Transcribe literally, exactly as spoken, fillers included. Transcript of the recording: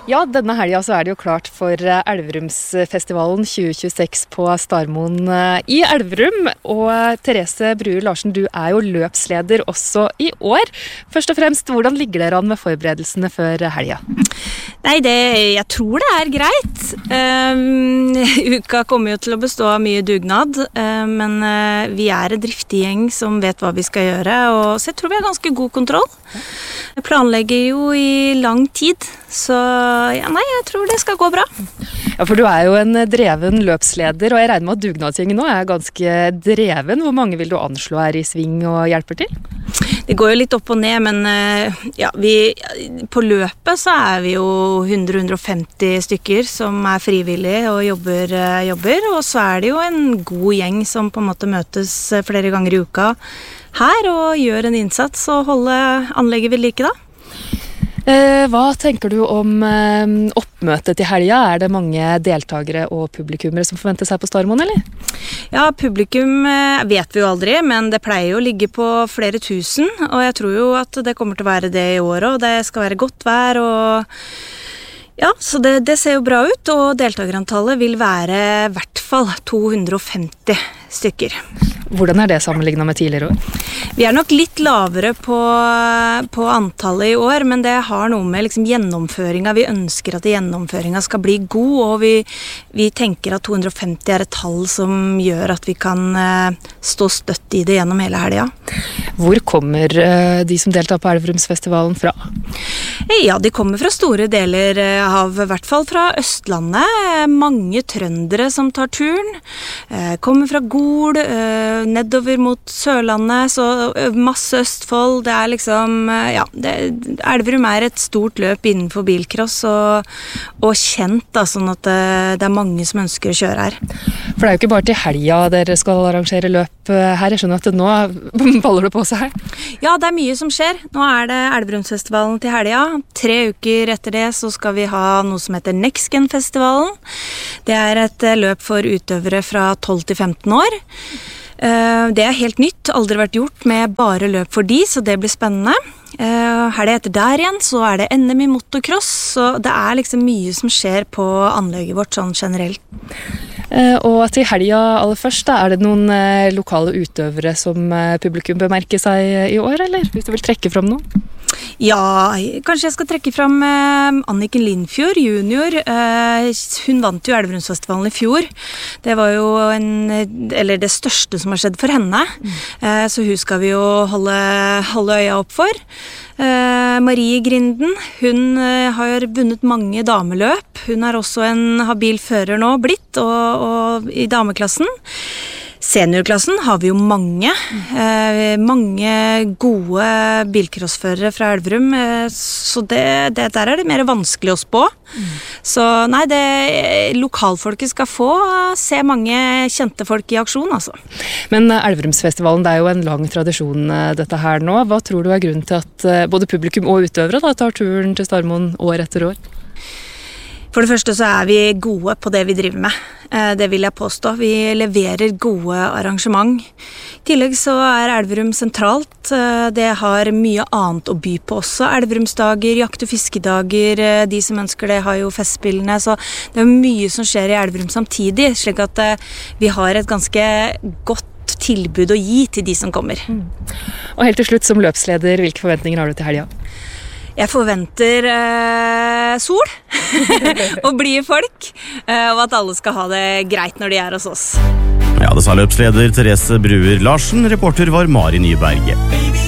Ja, denne helgen så er det jo klart for Elverumsfestivalen tjue tjueseks på Starmoen i Elverum. Og Therese Bruer Larsen, du er jo løpsleder også i år. Først og fremst, hvordan ligger dere an med forberedelsene før helgen? Nei, det, jeg tror det er greit. Um, uka kommer jo til å bestå av mye dugnad, uh, men uh, vi er en driftig gjeng som vet hva vi skal gjøre, og så jeg tror vi har ganske god kontroll. Jeg planlegger jo i lang tid, så ja, nei, jeg tror det skal gå bra. Ja, for du er jo en dreven løpsleder, og jeg regner med at dugnadsgjengen nå er ganske dreven. Hvor mange vil du anslå er i sving og hjelper til? Det går jo litt opp og ned, men ja, vi, på løpet så er vi jo hundre til hundre og femti stykker som er frivillige og jobber, jobber, og så er det jo en god gjeng som på en måte møtes flere ganger i uka her og gjør en innsats og holder anlegget ved like da. Eh, hva tenker du om eh, oppmøtet til helga? Er det mange deltakere og publikummere som forventer seg på Starmoen, eller? Ja, publikum eh, vet vi jo aldri, men det pleier jo å ligge på flere tusen, og jeg tror jo at det kommer til å være det i år, og det skal være godt vær, og ja, så det, det ser jo bra ut, og deltakerantallet vil være i hvert fall to hundre og femti stykker. Hvordan er det sammenlignet med tidligere år? Vi er nok litt lavere på, på antallet i år, men det har noe med liksom gjennomføringen. Vi ønsker at gjennomføringen skal bli god, og vi, vi tenker at to hundre og femti er et tall som gjør at vi kan uh, stå støtt i det gjennom hele helgen. Hvor kommer uh, de som deltar på Elverumsfestivalen fra? Ja, de kommer fra store deler av, i hvert fall fra Østlandet. Mange trøndere som tar turen. Uh, kommer fra Gol, uh, nedover mot Sørlandet, så masse Østfold. Det er liksom, ja, det, Elverum er et stort løp innenfor bilcross og, og kjent da, sånn at det, det er mange som ønsker å kjøre her. For det er jo ikke bare til helga dere skal arrangere løp her. Jeg skjønner at nå baller det på seg her. Ja, det er mye som skjer. Nå er det Elverumsfestivalen til helga. Tre uker etter det så skal vi ha noe som heter Nexgen-festivalen. Det er et løp for utøvere fra tolv til femten år. Det er helt nytt, aldri vært gjort med bare løp for de, så det blir spennende. Her det etter der igjen, så er det N M i motocross, så det er liksom mye som skjer på anlegget vårt sånn generelt. Og til helga aller først, da, er det noen lokale utøvere som publikum bør merke seg i år, eller? Hvis du vil trekke fram noe? Ja, kanskje jeg skal trekke fram eh, Anniken Lindfjord, junior. Eh, hun vant jo Elverumsfestivalen i fjor. Det var jo en, eller det største som har skjedd for henne. Mm. Eh, så hun skal vi jo holde, holde øya opp for. Eh, Marie Grinden, hun eh, har vunnet mange dameløp. Hun er også en habil fører nå blitt, og, og i dameklassen. Seniorklassen har vi jo mange, eh, mange gode bilcrossførere fra Elverum, eh, så det, det der er det mer vanskelig å spå. Mm. Så nei, det, lokalfolket skal få se mange kjente folk i aksjon, altså. Men Elverumsfestivalen, det er jo en lang tradisjon dette her nå. Hva tror du er grunnen til at både publikum og utøvere da, tar turen til Starmoen år etter år? For det første så er vi gode på det vi driver med. Det vil jeg påstå. Vi leverer gode arrangement. I tillegg så er Elverum sentralt. Det har mye annet å by på også. Elverumsdager, jakt- og fiskedager, de som ønsker det har jo festspillene. Så det er mye som skjer i Elverum samtidig, slik at vi har et ganske godt tilbud å gi til de som kommer. Mm. Og helt til slutt, som løpsleder, hvilke forventninger har du til helga? Jeg forventer eh, sol og blide folk, eh, og at alle skal ha det greit når de er hos oss. Ja, det sa løpsleder Therese Bruer Larsen. Reporter var Mari Nyberg.